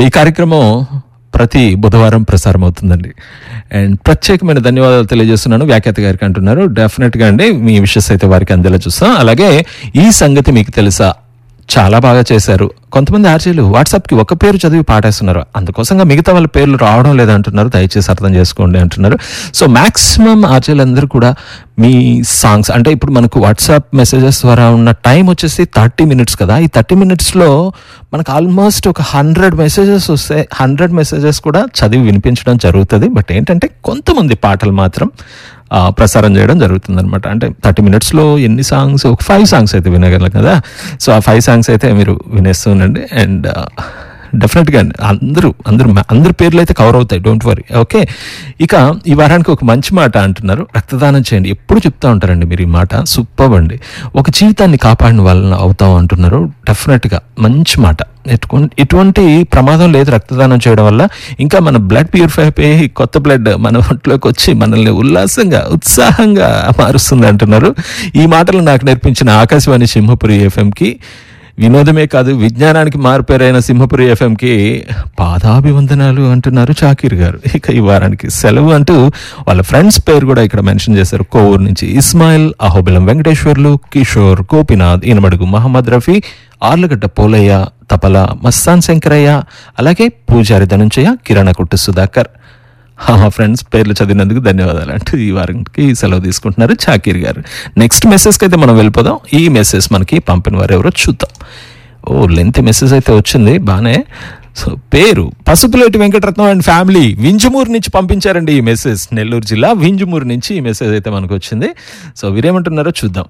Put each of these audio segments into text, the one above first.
ఈ కార్యక్రమం ప్రతి బుధవారం ప్రసారం అవుతుందండి. అండ్ ప్రత్యేకమైన ధన్యవాదాలు తెలియజేస్తున్నాను వ్యాఖ్యాత గారికి అంటున్నారు. డెఫినెట్గా అండి మీ విషయస్ అయితే వారికి అందేలా చూస్తాం. అలాగే ఈ సంగతి మీకు తెలుసా, చాలా బాగా చేశారు. కొంతమంది ఆర్జీలు వాట్సాప్కి ఒక పేరు చదివి పాటేస్తున్నారు, అందుకోసంగా మిగతా వాళ్ళ పేర్లు రావడం లేదంటున్నారు, దయచేసి అర్థం చేసుకోండి అంటున్నారు. సో మ్యాక్సిమం ఆర్జీలందరూ కూడా మీ సాంగ్స్ అంటే ఇప్పుడు మనకు వాట్సాప్ మెసేజెస్ ద్వారా ఉన్న టైం వచ్చేసి 30 minutes కదా. ఈ 30 minutesలో మనకు ఆల్మోస్ట్ ఒక 100 మెసేజెస్ వస్తే 100 మెసేజెస్ కూడా చదివి వినిపించడం జరుగుతుంది. బట్ ఏంటంటే కొంతమంది పాటలు మాత్రం ప్రసారం చేయడం జరుగుతుంది అనమాట. అంటే 30 minutesలో ఎన్ని సాంగ్స్, ఒక 5 songs అయితే వినగలం కదా. సో ఆ 5 songs అయితే మీరు వినేస్తూ ఉండండి. అండ్ డెఫినెట్గా అందరి పేర్లు అయితే కవర్ అవుతాయి, డోంట్ వరీ. ఓకే, ఇక ఈ వారానికి ఒక మంచి మాట అంటున్నారు, రక్తదానం చేయండి. ఎప్పుడు చెప్తా ఉంటారండి మీరు ఈ మాట, సూపర్ అండి. ఒక జీవితాన్ని కాపాడిన వాళ్ళని అవుతాం అంటున్నారు. డెఫినెట్గా మంచి మాట. ఎటువంటి ప్రమాదం లేదు రక్తదానం చేయడం వల్ల. ఇంకా మన బ్లడ్ ప్యూరిఫై అయిపోయి కొత్త బ్లడ్ మన ఒంట్లోకి వచ్చి మనల్ని ఉత్సాహంగా మారుస్తుంది అంటున్నారు. ఈ మాటలు నాకు నేర్పించిన ఆకాశవాణి సింహపురి ఎఫ్ఎంకి, వినోదమే కాదు విజ్ఞానానికి మారుపేరైన సింహపురి ఎఫ్ఎంకి పాదాభివందనాలు అంటున్నారు చాకీర్ గారు. ఇక ఈ వారానికి సెలవు అంటూ వాళ్ళ ఫ్రెండ్స్ పేరు కూడా ఇక్కడ మెన్షన్ చేశారు. కోవూరు నుంచి ఇస్మాయిల్, అహోబిలం వెంకటేశ్వర్లు, కిషోర్, గోపినాథ్, ఈనమడుగు మహమ్మద్ రఫీ, ఆర్లగడ్డ పోలయ్య, తపల మస్తాన్ శంకరయ్య, అలాగే పూజారి ధనుంజయ, కిరణ కుట్టు సుధాకర్. ఫ్రెండ్స్ పేర్లు చదివినందుకు ధన్యవాదాలు అంటూ ఈ వారానికి సెలవు తీసుకుంటున్నారు చాకీర్ గారు. నెక్స్ట్ మెసేజ్కి అయితే మనం వెళ్ళిపోదాం. ఈ మెసేజ్ మనకి పంపిన వారు ఎవరో చూద్దాం. లెంత్ మెసేజ్ అయితే వచ్చింది బానే. సో పేరు పసుపులేటి వెంకటరత్నం అండ్ ఫ్యామిలీ వింజమూరు నుంచి పంపించారండి ఈ మెసేజ్. నెల్లూరు జిల్లా వింజమూరు నుంచి ఈ మెసేజ్ అయితే మనకు వచ్చింది. సో వీరేమంటున్నారో చూద్దాం.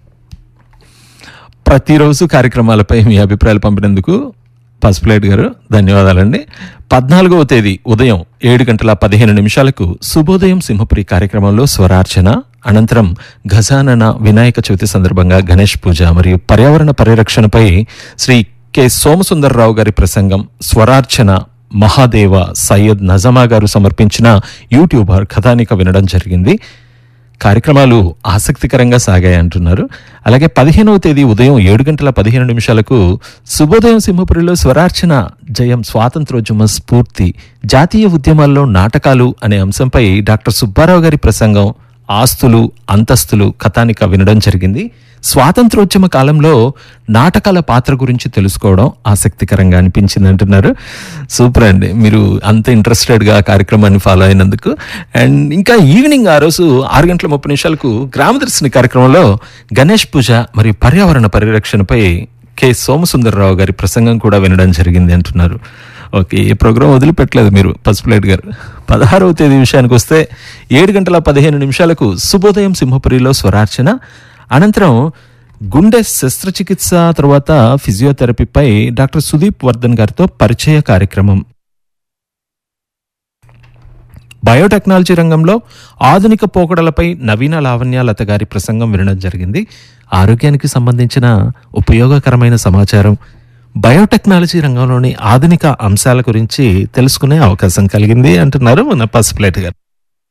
ప్రతిరోజు కార్యక్రమాలపై మీ అభిప్రాయాలు పంపినందుకు పసుపులేటి గారు ధన్యవాదాలండి. 14వ తేదీ ఉదయం 7:15 శుభోదయం సింహపురి కార్యక్రమంలో స్వరార్చన, అనంతరం గజానన వినాయక చవితి సందర్భంగా గణేష్ పూజ మరియు పర్యావరణ పరిరక్షణపై శ్రీ కె సోమసుందర్రావు గారి ప్రసంగం, స్వరార్చన మహాదేవ సయ్యద్ నజమా గారు సమర్పించిన యూట్యూబర్ కథానిక వినడం జరిగింది. కార్యక్రమాలు ఆసక్తికరంగా సాగాయి అంటున్నారు. అలాగే 15వ తేదీ ఉదయం 7:15 శుభోదయం సింహపురిలో స్వరార్చన జయం స్వాతంత్రోద్యమ స్ఫూర్తి, జాతీయ ఉద్యమాల్లో నాటకాలు అనే అంశంపై డాక్టర్ సుబ్బారావు గారి ప్రసంగం, ఆస్తులు అంతస్తులు కథానిక వినడం జరిగింది. స్వాతంత్రోద్యమ కాలంలో నాటకాల పాత్ర గురించి తెలుసుకోవడం ఆసక్తికరంగా అనిపించింది అంటున్నారు. సూపర్ అండి, మీరు అంత ఇంట్రెస్టెడ్గా కార్యక్రమాన్ని ఫాలో అయినందుకు. అండ్ ఇంకా ఈవినింగ్ ఆ రోజు 6:30 గ్రామదర్శిని కార్యక్రమంలో గణేష్ పూజ మరియు పర్యావరణ పరిరక్షణపై కె సోమసుందర్రావు గారి ప్రసంగం కూడా వినడం జరిగింది అంటున్నారు. ఓకే, ఈ ప్రోగ్రాం వదిలిపెట్టలేదు మీరు పసుపులేట్ గారు. 16వ తేదీ విషయానికి వస్తే 7:15 శుభోదయం సింహపురిలో స్వరార్చన, అనంతరం గుండె శస్త్రచికిత్స తర్వాత ఫిజియోథెరపీపై డాక్టర్ సుదీప్ వర్ధన్ గారితో పరిచయ కార్యక్రమం, బయోటెక్నాలజీ రంగంలో ఆధునిక పోకడలపై నవీన లావణ్యాలత గారి ప్రసంగం వినడం జరిగింది. ఆరోగ్యానికి సంబంధించిన ఉపయోగకరమైన సమాచారం, బయోటెక్నాలజీ రంగంలోని ఆధునిక అంశాల గురించి తెలుసుకునే అవకాశం కలిగింది అంటున్నారు మన పసుపులేట్ గారు.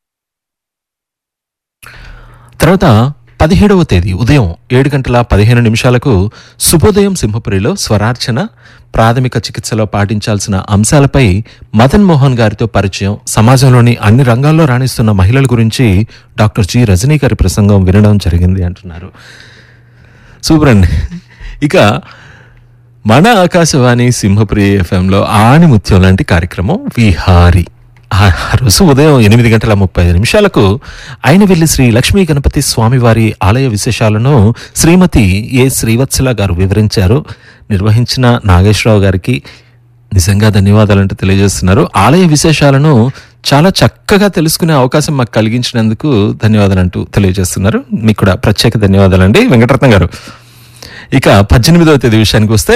తర్వాత 17వ తేదీ ఉదయం 7:15 శుభోదయం సింహపురిలో స్వరార్చన, ప్రాథమిక చికిత్సలో పాటించాల్సిన అంశాలపై మదన్ మోహన్ గారితో పరిచయం, సమాజంలోని అన్ని రంగాల్లో రాణిస్తున్న మహిళల గురించి డాక్టర్ జి రజనీ గారి ప్రసంగం వినడం జరిగింది అంటున్నారు. సూపర్ అండి. ఇక మన ఆకాశవాణి సింహపురి ఎఫ్ఎంలో ఆణిముత్యం లాంటి కార్యక్రమం విహారీ. ఆ రోజు ఉదయం 8:35 అయినవెల్లి శ్రీ లక్ష్మీ గణపతి స్వామివారి ఆలయ విశేషాలను శ్రీమతి ఏ శ్రీవత్సల గారు వివరించారు. నిర్వహించిన నాగేశ్వరరావు గారికి నిజంగా ధన్యవాదాలంటూ తెలియజేస్తున్నారు. ఆలయ విశేషాలను చాలా చక్కగా తెలుసుకునే అవకాశం మాకు కలిగించినందుకు ధన్యవాదాలంటూ తెలియజేస్తున్నారు. మీకు కూడా ప్రత్యేక ధన్యవాదాలండి వెంకటరత్నం గారు. ఇక 18వ తేదీ విషయానికి వస్తే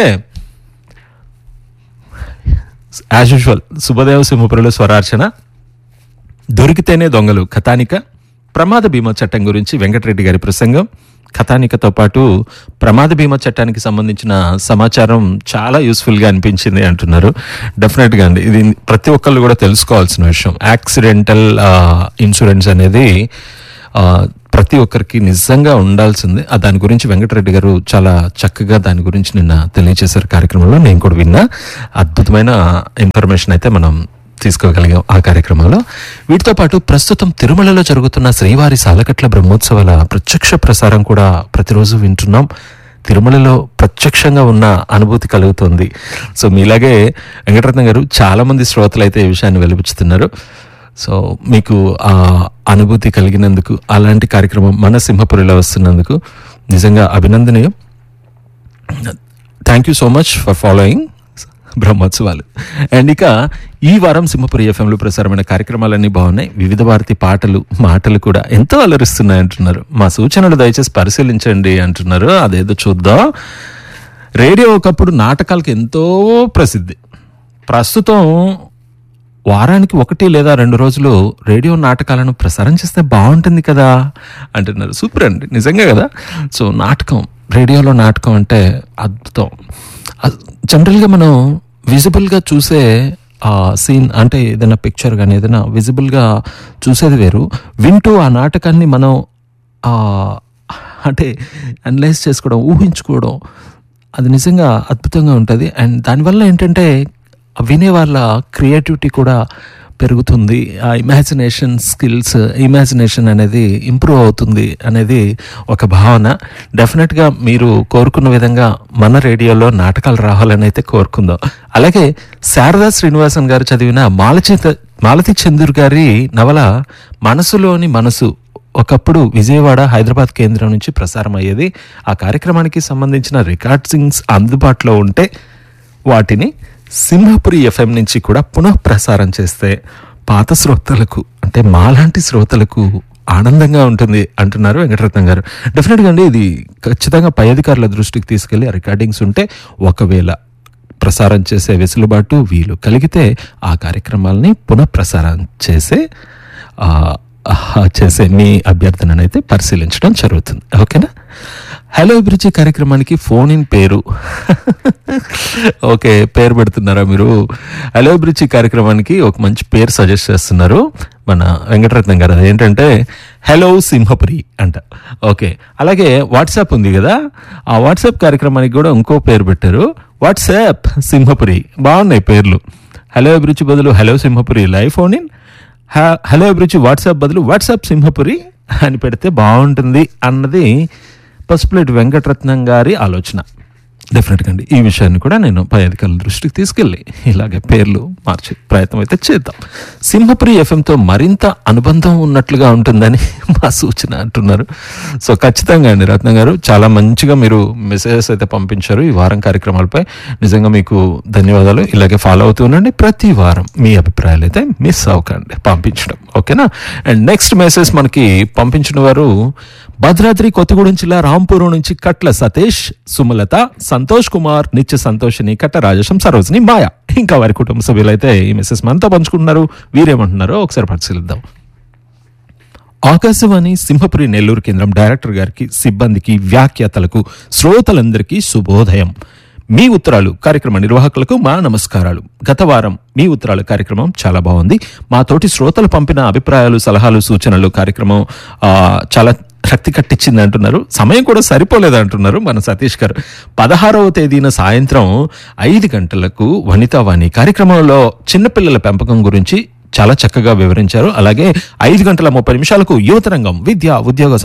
యాజ్ యూజువల్ శుభోదయం సింహపురిలో స్వరార్చన, దొరికితేనే దొంగలు కథానిక, ప్రమాద బీమా చట్టం గురించి వెంకటరెడ్డి గారి ప్రసంగం, కథానికతో పాటు ప్రమాద బీమా చట్టానికి సంబంధించిన సమాచారం చాలా యూస్ఫుల్గా అనిపించింది అంటున్నారు. డెఫినెట్గా అండి, ఇది ప్రతి ఒక్కళ్ళు కూడా తెలుసుకోవాల్సిన విషయం. యాక్సిడెంటల్ ఇన్సూరెన్స్ అనేది ప్రతి ఒక్కరికి నిజంగా ఉండాల్సింది. దాని గురించి వెంకటరెడ్డి గారు చాలా చక్కగా దాని గురించి నిన్న తెలియజేశారు కార్యక్రమంలో. నేను కూడా విన్నా. అద్భుతమైన ఇన్ఫర్మేషన్ అయితే మనం తీసుకోగలిగాం ఆ కార్యక్రమంలో. వీటితో పాటు ప్రస్తుతం తిరుమలలో జరుగుతున్న శ్రీవారి సాలకట్ల బ్రహ్మోత్సవాల ప్రత్యక్ష ప్రసారం కూడా ప్రతిరోజు వింటున్నాం. తిరుమలలో ప్రత్యక్షంగా ఉన్న అనుభూతి కలుగుతుంది. సో మీలాగే వెంకటరత్నం గారు చాలా మంది శ్రోతలు అయితే ఈ విషయాన్ని వెలిపుచ్చుతున్నారు. సో మీకు ఆ అనుభూతి కలిగినందుకు, అలాంటి కార్యక్రమం మన సింహపురిలో వస్తున్నందుకు నిజంగా అభినందనీయం. Thank you so much for following బ్రహ్మోత్సవాలు. అండ్ ఇక ఈ వారం సింహపురి ఎఫ్ఎంలో ప్రసారమైన కార్యక్రమాలన్నీ బాగున్నాయి. వివిధ భారతి పాటలు, మాటలు కూడా ఎంతో అలరిస్తున్నాయి అంటున్నారు. మా సూచనలు దయచేసి పరిశీలించండి అంటున్నారు. అదేదో చూద్దాం. రేడియో ఒకప్పుడు నాటకాలకు ఎంతో ప్రసిద్ధి. ప్రస్తుతం వారానికి 1 లేదా 2 రోజులు రేడియో నాటకాలను ప్రసారం చేస్తే బాగుంటుంది కదా అంటున్నారు. సూపర్ అండి, నిజంగా కదా. సో నాటకం, రేడియోలో నాటకం అంటే అద్భుతం. జనరల్గా మనం విజిబుల్గా చూసే సీన్ అంటే ఏదైనా పిక్చర్ కానీ ఏదైనా విజిబుల్గా చూసేది వేరు. వింటూ ఆ నాటకాన్ని మనం అంటే అనలైజ్ చేసుకోవడం, ఊహించుకోవడం, అది నిజంగా అద్భుతంగా ఉంటుంది. అండ్ దానివల్ల ఏంటంటే వినే వాళ్ళ క్రియేటివిటీ కూడా పెరుగుతుంది. ఆ ఇమాజినేషన్ స్కిల్స్, ఇమాజినేషన్ అనేది ఇంప్రూవ్ అవుతుంది అనేది ఒక భావన. డెఫినెట్గా మీరు కోరుకున్న విధంగా మన రేడియోలో నాటకాలు రావాలని అయితే కోరుకుందాం. అలాగే శారదా శ్రీనివాసన్ గారు చదివిన మాలతి చందూర్ గారి నవల మనసులోని మనసు ఒకప్పుడు విజయవాడ, హైదరాబాద్ కేంద్రం నుంచి ప్రసారం అయ్యేది. ఆ కార్యక్రమానికి సంబంధించిన రికార్డింగ్స్ అందుబాటులో ఉంటే వాటిని సింహపురి ఎఫ్ఎం నుంచి కూడా పునః ప్రసారం చేస్తే పాత శ్రోతలకు, అంటే మాలాంటి శ్రోతలకు ఆనందంగా ఉంటుంది అంటున్నారు వెంకటరత్నం గారు. డెఫినెట్గా అండి, ఇది ఖచ్చితంగా పై అధికారుల దృష్టికి తీసుకెళ్లి ఆ రికార్డింగ్స్ ఉంటే ఒకవేళ ప్రసారం చేసే వెసులుబాటు వీలు కలిగితే ఆ కార్యక్రమాలని పునః ప్రసారం చేసే మీ అభ్యర్థననైతే పరిశీలించడం జరుగుతుంది. ఓకేనా? హలో అభిరుచి కార్యక్రమానికి ఫోన్ ఇన్ పేరు ఓకే, పేరు పెడుతున్నారా మీరు? హలో అభిరుచి కార్యక్రమానికి ఒక మంచి పేరు సజెస్ట్ చేస్తున్నారు మన వెంకటరత్నం గారు. అదేంటంటే హలో సింహపురి అంట. ఓకే, అలాగే వాట్సాప్ ఉంది కదా, ఆ వాట్సాప్ కార్యక్రమానికి కూడా ఇంకో పేరు పెట్టారు, వాట్సాప్ సింహపురి. బాగున్నాయి పేర్లు. హలో అభిరుచి బదులు hello Simhapuri live phone in, hello అభిరుచి వాట్సాప్ బదులు వాట్సాప్ సింహపురి అని పెడితే బాగుంటుంది అన్నది పసుపులేటి వెంకటరత్నం గారి ఆలోచన. డెఫినెట్గా అండి, ఈ విషయాన్ని కూడా నేను పై అధికారుల దృష్టికి తీసుకెళ్ళి ఇలాగే పేర్లు మార్చే ప్రయత్నం అయితే చేద్దాం. సింహపురి ఎఫ్ఎంతో మరింత అనుబంధం ఉన్నట్లుగా ఉంటుందని మా సూచన అంటున్నారు. సో ఖచ్చితంగా అండి రత్నం గారు, చాలా మంచిగా మీరు మెసేజెస్ అయితే పంపించారు ఈ వారం కార్యక్రమాలపై. నిజంగా మీకు ధన్యవాదాలు. ఇలాగే ఫాలో అవుతూ ఉండండి. ప్రతి వారం మీ అభిప్రాయాలు అయితే మిస్ అవ్వకండి పంపించడం. ఓకేనా? అండ్ నెక్స్ట్ మెసేజ్ మనకి పంపించిన వారు భద్రాద్రి కొత్తగూడెం జిల్లా రాంపురం నుంచి కట్ల సతీష్, సుమలత, సంతోష్ కుమార్, నిత్య సంతోషిని, కట్ట రాజేశం, సరోజిని, మాయ, ఇంకా వారి కుటుంబ సభ్యులైతే ఈ మెసేజ్ మనతో పంచుకుంటున్నారు. వీరేమంటున్నారో ఒకసారి పరిశీలిద్దాం. ఆకాశవాణి సింహపురి నెల్లూరు కేంద్రం డైరెక్టర్ గారికి, సిబ్బందికి, వ్యాఖ్యాతలకు, శ్రోతలందరికీ శుభోదయం. మీ ఉత్తరాలు కార్యక్రమ నిర్వాహకులకు మా నమస్కారాలు. గత వారం మీ ఉత్తరాలు కార్యక్రమం చాలా బాగుంది. మా తోటి శ్రోతలు పంపిన అభిప్రాయాలు, సలహాలు, సూచనలు కార్యక్రమం చాలా శక్తి కట్టించింది అంటున్నారు. సమయం కూడా సరిపోలేదు అంటున్నారు మన సతీష్ గారు. 16వ తేదీన సాయంత్రం 5 గంటలకు వనితావాణి కార్యక్రమంలో చిన్నపిల్లల పెంపకం గురించి చాలా చక్కగా వివరించారు. అలాగే 5:30 యువతరంగం, విద్య, ఉద్యోగ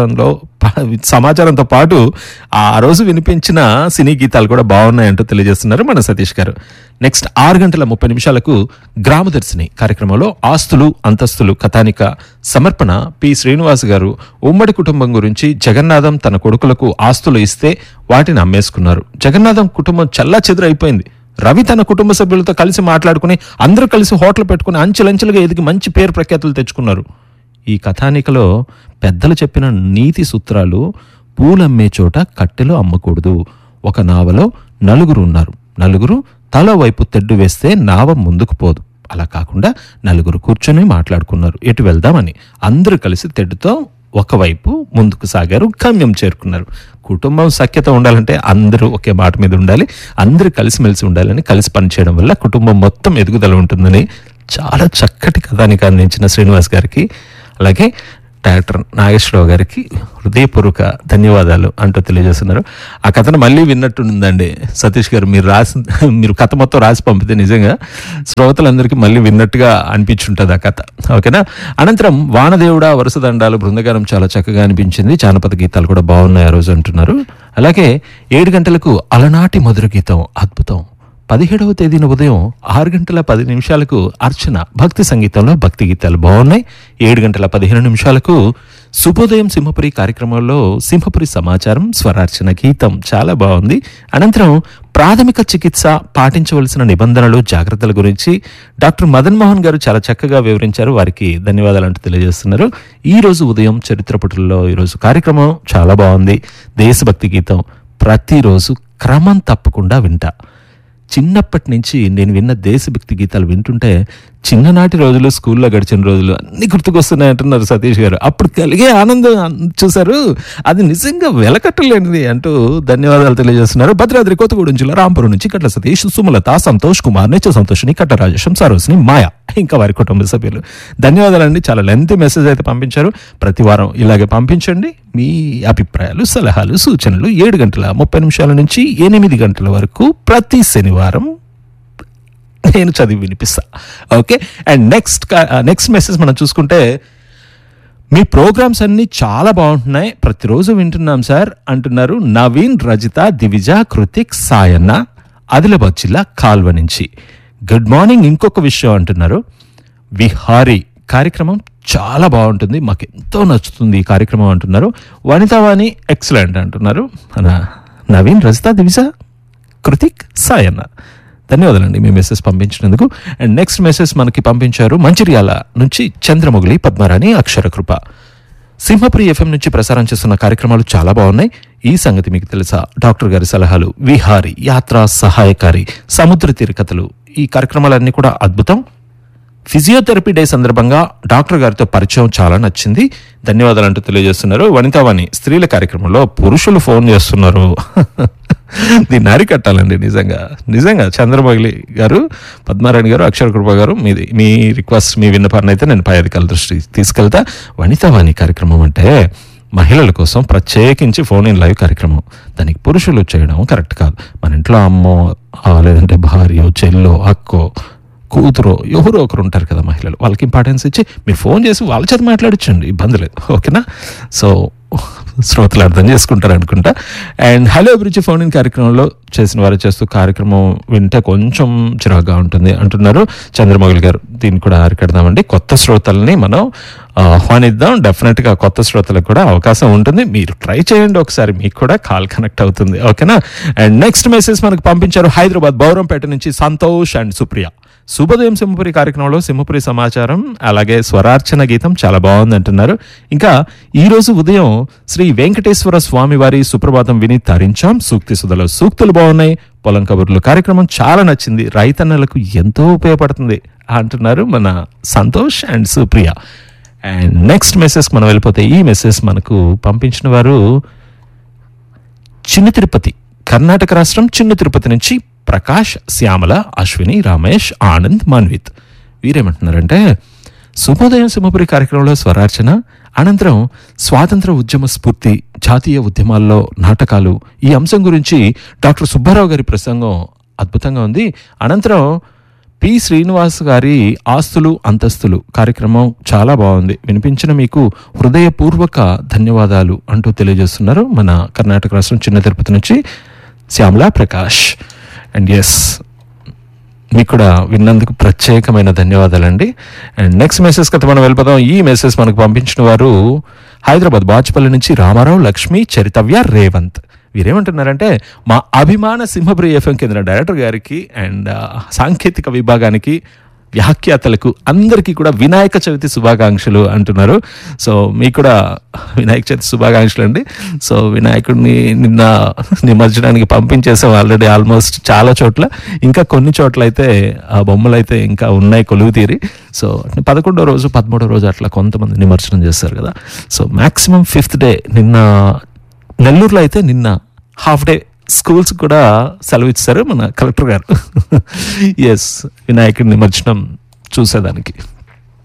సమాచారంతో పాటు ఆ రోజు వినిపించిన సినీ గీతాలు కూడా బాగున్నాయంటూ తెలియజేస్తున్నారు మన సతీష్ గారు. నెక్స్ట్ 6:30 గ్రామదర్శిని కార్యక్రమంలో ఆస్తులు, అంతస్తులు కథానిక సమర్పణ పి శ్రీనివాస్ గారు. ఉమ్మడి కుటుంబం గురించి, జగన్నాథం తన కొడుకులకు ఆస్తులు ఇస్తే వాటిని అమ్మేసుకున్నారు. జగన్నాథం కుటుంబం చల్లా చెదురైపోయింది. రవి తన కుటుంబ సభ్యులతో కలిసి మాట్లాడుకుని అందరూ కలిసి హోటల్ పెట్టుకుని అంచెలంచెలుగా ఎదిగి మంచి పేరు ప్రఖ్యాతులు తెచ్చుకున్నారు. ఈ కథానికలో పెద్దలు చెప్పిన నీతి సూత్రాలు: పూలమ్మే చోట కట్టెలు అమ్మకూడదు. ఒక నావలో 9 ఉన్నారు. 9 తల వైపు తెడ్డు వేస్తే నావ ముందుకు పోదు. అలా కాకుండా 9 కూర్చొని మాట్లాడుకున్నారు ఎటు వెళ్దామని. అందరూ కలిసి తెడ్డుతో ఒకవైపు ముందుకు సాగారు, గమ్యం చేరుకున్నారు. కుటుంబం సఖ్యత ఉండాలంటే అందరూ ఒకే మాట మీద ఉండాలి, అందరూ కలిసిమెలిసి ఉండాలని, కలిసి పనిచేయడం వల్ల కుటుంబం మొత్తం ఎదుగుదల ఉంటుందని చాలా చక్కటి కథానికి అందించిన శ్రీనివాస్ గారికి, అలాగే డైరెక్టర్ నాగేశ్వరరావు గారికి హృదయపూర్వక ధన్యవాదాలు అంటూ తెలియజేస్తున్నారు. ఆ కథను మళ్ళీ విన్నట్టుందండి సతీష్ గారు. మీరు కథ మొత్తం రాసి పంపితే నిజంగా శ్రోతలందరికీ మళ్ళీ విన్నట్టుగా అనిపించుంటుంది ఆ కథ. ఓకేనా. అనంతరం వానదేవుడా వరుసదండాలు బృందగానం చాలా చక్కగా అనిపించింది. జానపద గీతాలు కూడా బాగున్నాయి ఆ రోజు అంటున్నారు. అలాగే 7 గంటలకు అలనాటి మధుర గీతం అద్భుతం. 17వ తేదీన ఉదయం 6:10 అర్చన భక్తి సంగీతంలో భక్తి గీతాలు బాగున్నాయి. 7:15 శుభోదయం సింహపురి కార్యక్రమంలో సింహపురి సమాచారం స్వరార్చన గీతం చాలా బాగుంది. అనంతరం ప్రాథమిక చికిత్స పాటించవలసిన నిబంధనలు జాగ్రత్తల గురించి డాక్టర్ మదన్ మోహన్ గారు చాలా చక్కగా వివరించారు. వారికి ధన్యవాదాలు అంటూ తెలియజేస్తున్నారు. ఈ రోజు ఉదయం చరిత్ర పుటల్లో ఈరోజు కార్యక్రమం చాలా బాగుంది. దేశభక్తి గీతం ప్రతిరోజు క్రమం తప్పకుండా వింటా. చిన్నప్పటి నుంచి నేను విన్న దేశభక్తి గీతాలు వింటుంటే చిన్ననాటి రోజులు, స్కూల్లో గడిచిన రోజులు అన్ని గుర్తుకొస్తున్నాయి అంటున్నారు సతీష్ గారు. అప్పుడు కలిగే ఆనందం చూశారు, అది నిజంగా వెలకట్టలేనిది అంటూ ధన్యవాదాలు తెలియజేస్తున్నారు. భద్రాద్రి కొత్తగూడెం జిల్లా రాంపురం నుంచి కట్ల సతీష్, సుమలత, సంతోష్ కుమార్, నిత్య సంతోషిని, కట్ట రాజేశం, సరోజిని, మాయ, ఇంకా వారి కుటుంబ సభ్యులు ధన్యవాదాలండి. చాలా లెంతీ మెసేజ్ అయితే పంపించారు. ప్రతి వారం ఇలాగే పంపించండి మీ అభిప్రాయాలు, సలహాలు, సూచనలు. 7:30 నుంచి 8 గంటల వరకు ప్రతి శనివారం నేను చదివి వినిపిస్తా. ఓకే. అండ్ నెక్స్ట్ మెసేజ్ మనం చూసుకుంటే, మీ ప్రోగ్రామ్స్ అన్ని చాలా బాగుంటున్నాయి, ప్రతిరోజు వింటున్నాం సార్ అంటున్నారు నవీన్, రజిత, దివిజ, కృతిక్, సాయన్న, ఆదిలాబాద్ జిల్లా కాల్వ నుంచి. Good morning. ఇంకొక విషయం అంటున్నారు, విహారీ కార్యక్రమం చాలా బాగుంటుంది, మాకు ఎంతో నచ్చుతుంది ఈ కార్యక్రమం అంటున్నారు. వనితావాణి ఎక్సలెంట్ అంటున్నారు నవీన్, రజిత, దివిజ, కృతిక్, సాయన్న. ధన్యవాదాలండి మీ మెసేజ్ పంపించినందుకు. అండ్ నెక్స్ట్ మెసేజ్ మనకి పంపించారు మంచిర్యాల నుంచి చంద్రముగిలి, పద్మరాణి, అక్షరకృప. సింహపురి ఎఫ్ఎం నుంచి ప్రసారం చేస్తున్న కార్యక్రమాలు చాలా బాగున్నాయి. ఈ సంగతి మీకు తెలుసా? డాక్టర్ గారి సలహాలు, విహారీ, యాత్రా సహాయకారి, సముద్ర తీర కథలు, ఈ కార్యక్రమాలన్నీ కూడా అద్భుతం. ఫిజియోథెరపీ డే సందర్భంగా డాక్టర్ గారితో పరిచయం చాలా నచ్చింది, ధన్యవాదాలు అంటూ తెలియజేస్తున్నారు. వనితావాణి స్త్రీల కార్యక్రమంలో పురుషులు ఫోన్ చేస్తున్నారు, దీన్ని అరికట్టాలండి. నిజంగా చంద్రబాబు గారు, పద్మారాణి గారు, అక్షరకృప గారు, మీ రిక్వెస్ట్, మీ విన్నపాన్ని అయితే నేను పై అధికారుల దృష్టి తీసుకెళ్తా. వనితావాణి కార్యక్రమం అంటే మహిళల కోసం ప్రత్యేకించి ఫోన్ ఇన్ లైవ్ కార్యక్రమం. దానికి పురుషులు చేయడం కరెక్ట్ కాదు. మన ఇంట్లో అమ్మో, లేదంటే భార్యో, చెల్లో, అక్కో, కూతురు, ఎవరో ఒకరు ఉంటారు కదా మహిళలు, వాళ్ళకి ఇంపార్టెన్స్ ఇచ్చి మీరు ఫోన్ చేసి వాళ్ళ చేత మాట్లాడించండి, ఇబ్బంది లేదు. ఓకేనా. సో శ్రోతలు అర్థం చేసుకుంటారు అనుకుంటా. అండ్ హలో అభిరుచి ఫోన్ ఇన్ కార్యక్రమంలో చేసిన వారు చేస్తూ కార్యక్రమం వింటే కొంచెం చిరాగ్గా ఉంటుంది అంటున్నారు చంద్రమౌళి గారు. దీన్ని కూడా అరికడదామండి. కొత్త శ్రోతల్ని మనం ఆహ్వానిద్దాం. డెఫినెట్గా కొత్త శ్రోతలకు కూడా అవకాశం ఉంటుంది. మీరు ట్రై చేయండి ఒకసారి, మీకు కూడా కాల్ కనెక్ట్ అవుతుంది. ఓకేనా. అండ్ నెక్స్ట్ మెసేజ్ మనకు పంపించారు హైదరాబాద్ బౌరంపేట నుంచి సంతోష్ అండ్ సుప్రియ. శుభోదయం సింహపురి కార్యక్రమంలో సింహపురి సమాచారం అలాగే స్వరార్చన గీతం చాలా బాగుంది అంటున్నారు. ఇంకా ఈ రోజు ఉదయం శ్రీ వెంకటేశ్వర స్వామి వారి సుప్రభాతం విని తరించాం. సూక్తి సుధలో సూక్తులు బాగున్నాయి. పొలం కబుర్లు కార్యక్రమం చాలా నచ్చింది, రైతన్నలకు ఎంతో ఉపయోగపడుతుంది అంటున్నారు మన Santosh and Supriya. And next message మనం వెళ్ళిపోతే, ఈ మెసేజ్ మనకు పంపించిన వారు చిన్న తిరుపతి, కర్ణాటక రాష్ట్రం చిన్న తిరుపతి నుంచి ప్రకాష్, శ్యామల, అశ్విని, రమేష్, ఆనంద్, మన్విత్. వీరేమంటున్నారంటే, శుభోదయం సింహపురి కార్యక్రమంలో స్వరార్చన, అనంతరం స్వాతంత్ర ఉద్యమ స్ఫూర్తి, జాతీయ ఉద్యమాల్లో నాటకాలు, ఈ అంశం గురించి డాక్టర్ సుబ్బారావు గారి ప్రసంగం అద్భుతంగా ఉంది. అనంతరం పి శ్రీనివాస్ గారి ఆస్తులు అంతస్తులు కార్యక్రమం చాలా బాగుంది, వినిపించిన మీకు హృదయపూర్వక ధన్యవాదాలు అంటూ తెలియజేస్తున్నారు మన కర్ణాటక రాష్ట్రం చిన్న తిరుపతి నుంచి శ్యామల, ప్రకాష్. అండ్ ఎస్, మీకు కూడా విన్నందుకు ప్రత్యేకమైన ధన్యవాదాలండి. అండ్ నెక్స్ట్ మెసేజ్ కథ మనం వెళ్ళిపోదాం. ఈ మెసేజ్ మనకు పంపించిన వారు హైదరాబాద్ బాచుపల్లి నుంచి రామారావు, లక్ష్మి, చరితవ్య, రేవంత్. వీరేమంటున్నారంటే, మా అభిమాన సింహపురి ఎఫ్ఎం కేంద్ర డైరెక్టర్ గారికి అండ్ సాంకేతిక విభాగానికి, వ్యాఖ్యాతలకు అందరికీ కూడా వినాయక చవితి శుభాకాంక్షలు అంటున్నారు. సో మీకు కూడా వినాయక చవితి శుభాకాంక్షలు అండి. సో వినాయకుడిని నిన్న నిమజ్జనానికి పంపించేసాం ఆల్రెడీ ఆల్మోస్ట్ చాలా చోట్ల. ఇంకా కొన్ని చోట్ల అయితే ఆ బొమ్మలు అయితే ఇంకా ఉన్నాయి కొలువు తీరి. సో 11వ రోజు 13వ రోజు అట్లా కొంతమంది నిమజ్జనం చేస్తారు కదా. సో మ్యాక్సిమం 5th డే నిన్న నెల్లూరులో అయితే నిన్న హాఫ్ డే స్కూల్స్ కూడా సెలవు ఇచ్చారు మన కలెక్టర్ గారు. ఎస్, వినాయకుడి నిమజ్జనం చూసేదానికి.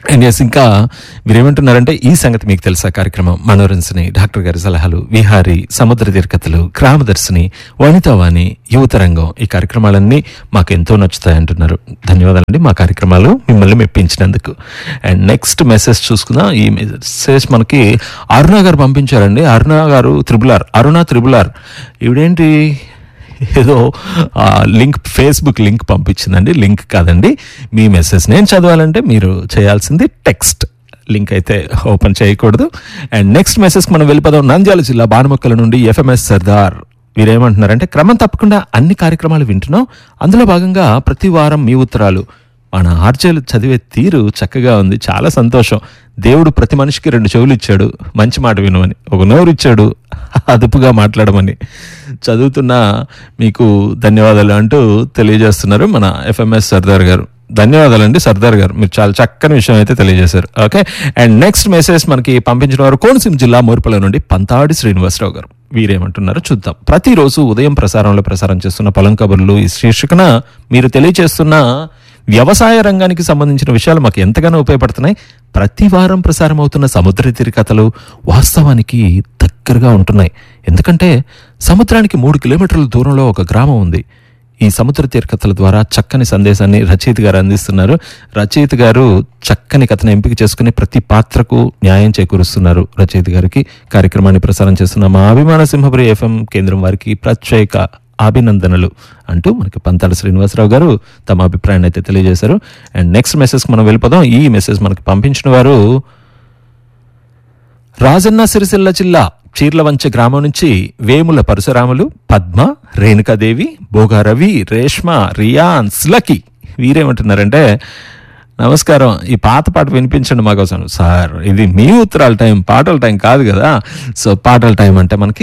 అండ్ ఎస్, ఇంకా మీరేమంటున్నారంటే ఈ సంగతి మీకు తెలుసా కార్యక్రమం, మనోరంజని, డాక్టర్ గారి సలహాలు, విహారీ, సముద్ర తీర్కథలు, గ్రామదర్శిని, వనితావాణి, యువతరంగం, ఈ కార్యక్రమాలన్నీ మాకు ఎంతో నచ్చుతాయి అంటున్నారు. ధన్యవాదాలండి మా కార్యక్రమాలు మిమ్మల్ని మెప్పించినందుకు. అండ్ నెక్స్ట్ మెసేజ్ చూసుకుందాం. ఈ మెసేజ్ మనకి అరుణ గారు పంపించారండి. అరుణ త్రిబుల్ ఆర్ ఇవిడేంటి ఏదో లింక్, ఫేస్బుక్ లింక్ పంపించిందండి. లింక్ కాదండి, మీ మెసేజ్ నేను చదవాలంటే మీరు చేయాల్సింది టెక్స్ట్, లింక్ అయితే ఓపెన్ చేయకూడదు. అండ్ నెక్స్ట్ మెసేజ్కి మనం వెళ్ళిపోదాం. నంద్యాల జిల్లా బానుమొక్కల నుండి ఎఫ్ఎంఎస్ సర్దార్ వీరేమంటున్నారంటే, క్రమం తప్పకుండా అన్ని కార్యక్రమాలు వింటున్నాం, అందులో భాగంగా ప్రతి వారం మీ ఉత్తరాలు, మన ఆర్జేలు చదివే తీరు చక్కగా ఉంది, చాలా సంతోషం. దేవుడు ప్రతి మనిషికి 2 చెవులు ఇచ్చాడు, మంచి మాట వినమని, ఒక నోరు ఇచ్చాడు అదుపుగా మాట్లాడమని. చదువుతున్నా మీకు ధన్యవాదాలు అంటూ తెలియజేస్తున్నారు మన ఎఫ్ఎంఎస్ సర్దార్ గారు. ధన్యవాదాలండి సర్దార్ గారు, మీరు చాలా చక్కని విషయం అయితే తెలియజేశారు. ఓకే, అండ్ నెక్స్ట్ మెసేజ్ మనకి పంపించిన వారు కోనసీమ జిల్లా మోర్పల నుండి పంతాడి శ్రీనివాసరావు గారు. వీరేమంటున్నారో చూద్దాం. ప్రతిరోజు ఉదయం ప్రసారంలో ప్రసారం చేస్తున్న పొలం కబుర్లు ఈ శీర్షికన మీరు తెలియజేస్తున్న వ్యవసాయ రంగానికి సంబంధించిన విషయాలు మాకు ఎంతగానో ఉపయోగపడుతున్నాయి. ప్రతి వారం ప్రసారం అవుతున్న సముద్ర తీర కథలు వాస్తవానికి దగ్గరగా ఉంటున్నాయి. ఎందుకంటే సముద్రానికి 3 కిలోమీటర్ల దూరంలో ఒక గ్రామం ఉంది. ఈ సముద్ర తీర కథల ద్వారా చక్కని సందేశాన్ని రచయిత గారు అందిస్తున్నారు. రచయిత గారు చక్కని కథను ఎంపిక చేసుకుని ప్రతి పాత్రకు న్యాయం చేకూరుస్తున్నారు. రచయిత గారికి కార్యక్రమాన్ని ప్రసారం చేస్తున్న మా అభిమాన సింహపురి ఎఫ్ఎం కేంద్రం వారికి ప్రత్యేక అభినందనలు అంటూ మనకి పంతాల శ్రీనివాసరావు గారు తమ అభిప్రాయాన్ని అయితే తెలియజేశారు. అండ్ నెక్స్ట్ మెసేజ్కి మనం వెళ్ళిపోదాం. ఈ మెసేజ్ మనకి పంపించిన వారు రాజన్న సిరిసిల్ల జిల్లా చీర్లవంచ గ్రామం నుంచి వేముల పరశురాములు, పద్మ, రేణుకాదేవి, బోగారవి, రేష్మ, రియాన్, స్లకి. వీరేమంటున్నారంటే, నమస్కారం, ఈ పాత పాట వినిపించండి మాకోసం. సార్, ఇది మీ ఉత్తరాల టైం, పాటల టైం కాదు కదా. సో పాటల టైం అంటే మనకి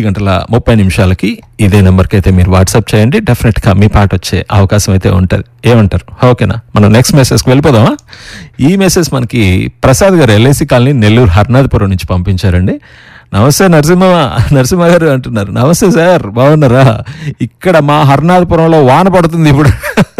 9:30 ఇదే నెంబర్కి అయితే మీరు వాట్సాప్ చేయండి. డెఫినెట్గా మీ పాట వచ్చే అవకాశం అయితే ఉంటుంది. ఏమంటారు? ఓకేనా? మనం నెక్స్ట్ మెసేజ్కి వెళ్ళిపోదామా? ఈ మెసేజ్ మనకి ప్రసాద్ గారు ఎల్ఐసి కాలనీ నెల్లూరు హర్నాథపురం నుంచి పంపించారండి. నమస్తే నరసింహ గారు అంటున్నారు. నమస్తే సార్, బాగున్నారా? ఇక్కడ మా హర్నాథపురంలో వాన పడుతుంది ఇప్పుడు.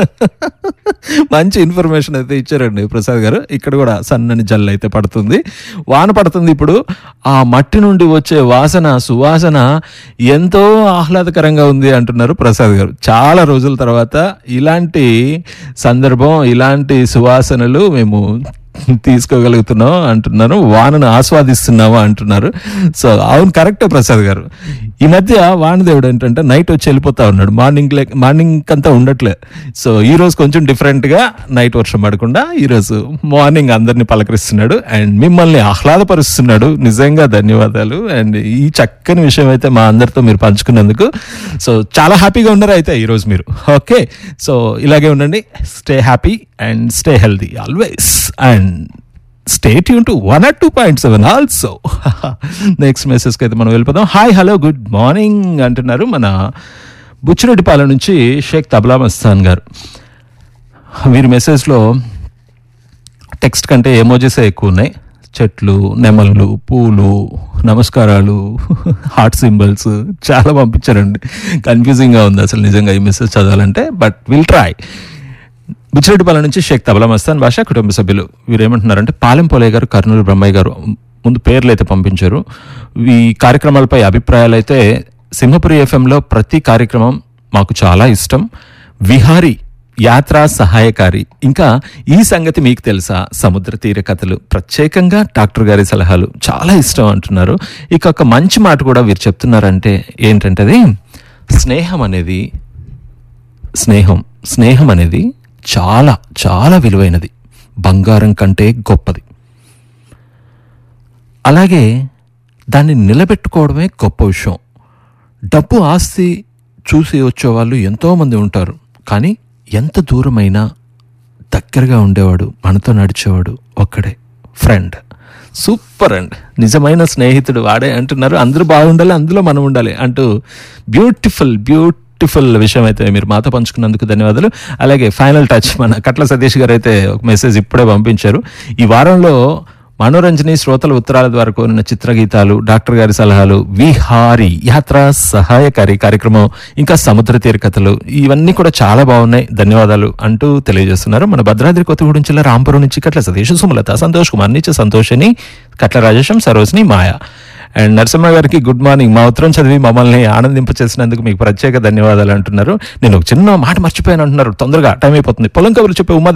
మంచి ఇన్ఫర్మేషన్ అయితే ఇచ్చారండి ప్రసాద్ గారు. ఇక్కడ కూడా సన్నని జల్లు అయితే పడుతుంది, వాన పడుతుంది ఇప్పుడు. ఆ మట్టి నుండి వచ్చే సువాసన ఎంతో ఆహ్లాదకరంగా ఉంది అంటున్నారు ప్రసాద్ గారు. చాలా రోజుల తర్వాత ఇలాంటి సందర్భం, ఇలాంటి సువాసనలు మేము తీసుకోగలుగుతున్నాం అంటున్నారు. వానను ఆస్వాదిస్తున్నావా అంటున్నారు. సో అవును, కరెక్టే ప్రసాద్ గారు. ఈ మధ్య వానదేవుడు ఏంటంటే నైట్ వచ్చి వెళ్ళిపోతా ఉన్నాడు, మార్నింగ్ అంతా ఉండట్లే. సో ఈ రోజు కొంచెం డిఫరెంట్ గా నైట్ వర్షం పడకుండా ఈరోజు మార్నింగ్ అందరినీ పలకరిస్తున్నాడు అండ్ మిమ్మల్ని ఆహ్లాదపరుస్తున్నాడు. నిజంగా ధన్యవాదాలు. అండ్ ఈ చక్కని విషయం అయితే మా అందరితో మీరు పంచుకున్నందుకు సో చాలా హ్యాపీగా ఉన్నారు అయితే ఈరోజు మీరు. ఓకే, సో ఇలాగే ఉండండి. Stay happy and stay healthy always and stay tune to 102.7 also. Next మెసేజ్కి అయితే మనం వెళ్ళిపోదాం. హాయ్, హలో, గుడ్ మార్నింగ్ అంటున్నారు మన బుచ్చిరెడ్డిపాలెం నుంచి షేక్ తబలా మస్తాన్ గారు. వీరి మెసేజ్లో టెక్స్ట్ కంటే ఎమోజీసే ఎక్కువ ఉన్నాయి. చెట్లు, నెమళ్ళు, పూలు, నమస్కారాలు, హార్ట్ సింబల్స్ చాలా పంపించారండి. కన్ఫ్యూజింగ్గా ఉంది అసలు నిజంగా ఈ మెసేజ్ చదవాలంటే, బట్ విల్ ట్రై. బుచ్చిరెడ్డిపాలెం నుంచి షేక్ తబలా మస్తాన్ భాష కుటుంబ సభ్యులు. వీరేమంటున్నారంటే, పాలెం పోలయ్య గారు, కర్నూలు బ్రహ్మయ్య గారు ముందు పేర్లు అయితే పంపించారు. ఈ కార్యక్రమాలపై అభిప్రాయాలు అయితే, సింహపురి ఎఫ్ఎంలో ప్రతి కార్యక్రమం మాకు చాలా ఇష్టం. విహారీ యాత్రా సహాయకారి, ఇంకా ఈ సంగతి మీకు తెలుసా, సముద్ర తీర కథలు, ప్రత్యేకంగా డాక్టర్ గారి సలహాలు చాలా ఇష్టం అంటున్నారు. ఇక ఒక మంచి మాట కూడా వీరు చెప్తున్నారంటే ఏంటంటే, అది స్నేహం అనేది చాలా చాలా విలువైనది, బంగారం కంటే గొప్పది. అలాగే దాన్ని నిలబెట్టుకోవడమే గొప్ప విషయం. డబ్బు, ఆస్తి చూసి వచ్చేవాళ్ళు ఎంతోమంది ఉంటారు, కానీ ఎంత దూరమైనా దగ్గరగా ఉండేవాడు, మనతో నడిచేవాడు ఒక్కడే, ఫ్రెండ్. సూపర్ అండ్ నిజమైన స్నేహితుడు వాడే అంటున్నారు. అందరూ బాగుండాలి, అందులో మనం ఉండాలి అంటూ బ్యూటిఫుల్ విషయం అయితే మీరు మాతో పంచుకున్నందుకు ధన్యవాదాలు. అలాగే ఫైనల్ టచ్ మన కట్ల సతీష్ గారు అయితే ఒక మెసేజ్ ఇప్పుడే పంపించారు. ఈ వారంలో మనోరంజని శ్రోతల ఉత్తరాల ద్వారా కోరిన చిత్రగీతాలు, డాక్టర్ గారి సలహాలు, విహారీ యాత్ర సహాయకారి కార్యక్రమం, ఇంకా సముద్ర తీర కథలు ఇవన్నీ కూడా చాలా బాగున్నాయి, ధన్యవాదాలు అంటూ తెలియజేస్తున్నారు. మన భద్రాద్రి కొత్తగూడెం జిల్లా రాంపురం నుంచి కట్ల సతీష్, సుమలత, సంతోష్ కుమార్, నీచ సంతోషిని, కట్ల రాజేశం, సరోజిని, మాయ. అండ్ నరసింహ గారికి గుడ్ మార్నింగ్. మా ఉత్తరం చదివి మమ్మల్ని ఆనందింపచేసినందుకు మీకు ప్రత్యేక ధన్యవాదాలు అంటున్నారు. నేను ఒక చిన్న మాట మర్చిపోయాను అంటున్నారు. తొందరగా టైం అయిపోతుంది. పొలం కబుర్లు చెప్పే ఉమా